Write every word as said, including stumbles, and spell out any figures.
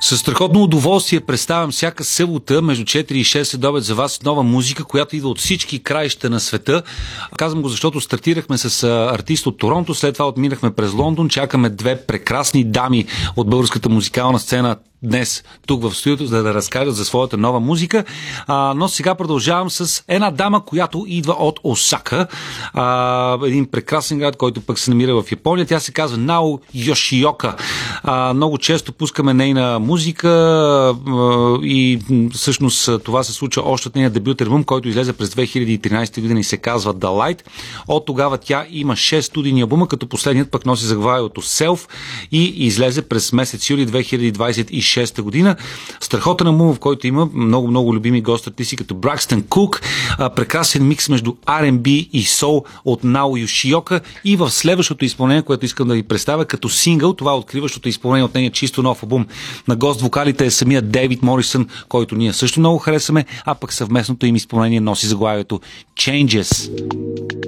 Със страхотно удоволствие представям всяка събота между четири и шест следобед за вас нова музика, която идва от всички краища на света. Казвам го, защото стартирахме с артист от Торонто, след това отминахме през Лондон, чакаме две прекрасни дами от българската музикална сцена днес тук в студиото, за да разкажат за своята нова музика. А, но сега продължавам с една дама, която идва от Осака. А, един прекрасен град, който пък се намира в Япония. Тя се казва Нао Йошиока. А, много често пускаме нейна музика а, и всъщност това се случва още от нейния дебютен албум, който излезе през две хиляди и тринадесета година и се казва The Light. От тогава тя има шест студийни албума, като последният пък носи заглавието Self и излезе през месец юли две хиляди двадесет и шеста година. Страхотен албум, в който има много-много любими гост-артисти, като Бракстън Кук, прекрасен микс между Ар енд Би и Soul от Нао Йошиока, и в следващото изпълнение, което искам да ви представя като сингъл, това е откриващото изпълнение от нейния чисто нов албум. На гост-вокалите е самия Дейвид Морисън, който ние също много харесваме, а пък съвместното им изпълнение носи заглавието Changes.